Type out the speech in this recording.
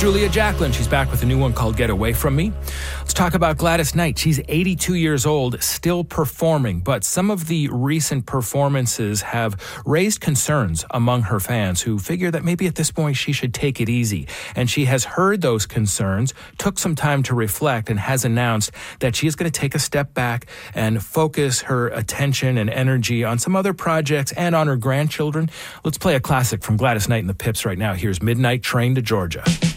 Julia Jacklin. She's back with a new one called Get Away From Me. Let's talk about Gladys Knight. She's 82 years old, still performing, but some of the recent performances have raised concerns among her fans who figure that maybe at this point she should take it easy. And she has heard those concerns, took some time to reflect, and has announced that she is going to take a step back and focus her attention and energy on some other projects and on her grandchildren. Let's play a classic from Gladys Knight and the Pips right now. Here's Midnight Train to Georgia.